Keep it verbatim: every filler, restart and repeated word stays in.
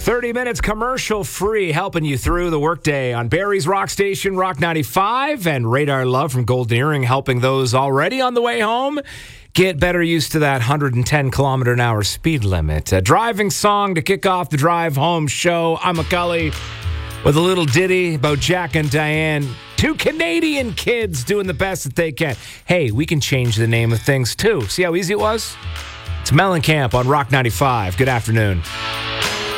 thirty minutes commercial free, helping you through the workday on Barrie's Rock Station, Rock ninety-five, and Radar Love from Golden Earring, helping those already on the way home get better used to that one hundred ten kilometer an hour speed limit. A driving song to kick off the drive home show. I'm McCully with a little ditty about Jack and Diane, two Canadian kids doing the best that they can. Hey, we can change the name of things too. See how easy it was? It's Mellencamp on Rock ninety-five. Good afternoon.